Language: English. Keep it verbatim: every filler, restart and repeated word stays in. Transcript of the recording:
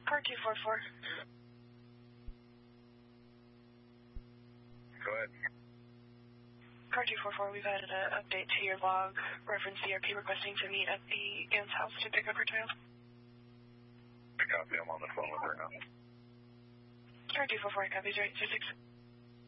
Car two four four. Go ahead. Car two four four, we've added an update to your log. Reference C R P requesting to meet at the Ann's house to pick up her child. I copy. I'm on the phone with her now. Car two four four, copies right, two six.